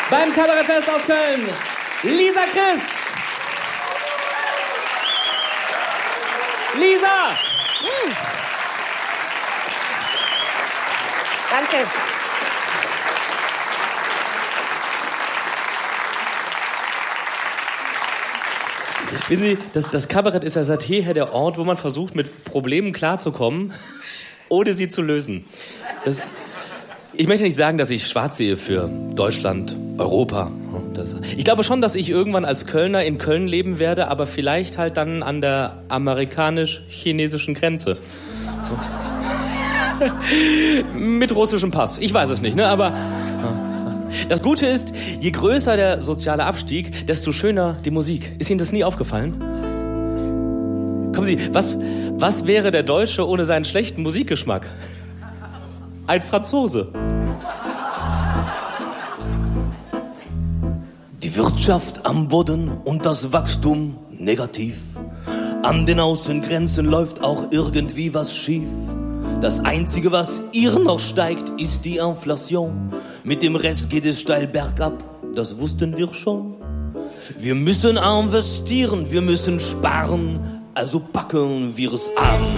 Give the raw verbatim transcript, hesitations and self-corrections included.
beim Kabarettfest aus Köln, Lisa Christ. Lisa! Hm. Danke. Wissen Sie, das, das Kabarett ist ja seit jeher der Ort, wo man versucht, mit Problemen klarzukommen, ohne sie zu lösen. Das, ich möchte nicht sagen, dass ich schwarz sehe für Deutschland, Europa. Das, ich glaube schon, dass ich irgendwann als Kölner in Köln leben werde, aber vielleicht halt dann an der amerikanisch-chinesischen Grenze. Mit russischem Pass. Ich weiß es nicht, ne? Aber das Gute ist, je größer der soziale Abstieg, desto schöner die Musik. Ist Ihnen das nie aufgefallen? Kommen Sie, was, was wäre der Deutsche ohne seinen schlechten Musikgeschmack? Ein Franzose. Die Wirtschaft am Boden und das Wachstum negativ. An den Außengrenzen läuft auch irgendwie was schief. Das Einzige, was ihr noch steigt, ist die Inflation. Mit dem Rest geht es steil bergab, das wussten wir schon. Wir müssen investieren, wir müssen sparen, also packen wir es an.